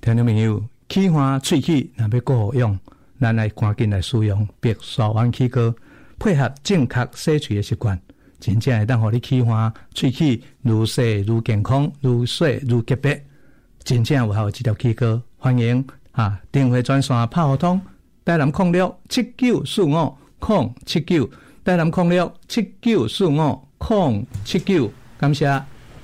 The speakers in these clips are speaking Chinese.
听众朋友，起花喙齿若要顾好用，咱来赶紧来使用白沙湾起膏，配合正确洗喙的习惯，真正会当互你起花喙齿愈洗愈健康，愈洗愈洁白，真正有效这条起膏。欢迎电话专线拍互通，台南0679450079，台南0679450079，感谢。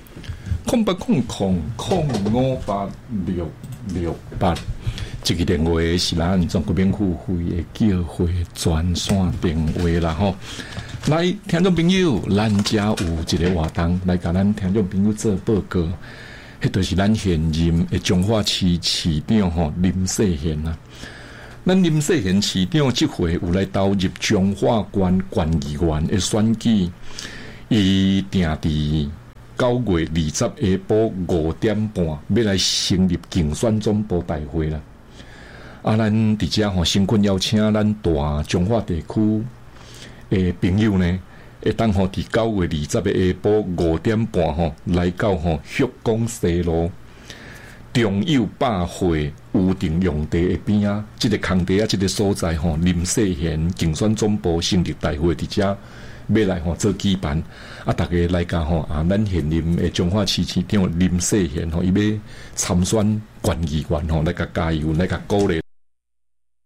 0800058668，这个电话是咱中国免付费的叫会专线电话啦吼。来，听众朋友，咱家有一个活动来甲咱听众朋友做报告，迄就是咱现任的彰化市市长吼林世贤啊。咱林世贤市长这回有来投入彰化县县议员的选举，伊定伫9月20下晡5点半要来成立竞选总部大会啦。咱伫遮吼，先困邀请咱大彰化地区的朋友呢，会当吼伫9月20下晡5点半吼来到吼旭光西路中友百货预定用地的边啊，这个空地啊，这个所在吼，林世贤竞选总部成立大会伫遮。要来做举办，大家来甲咱现任的彰化市市长林世贤伊要参选县议员来甲加油，来甲鼓励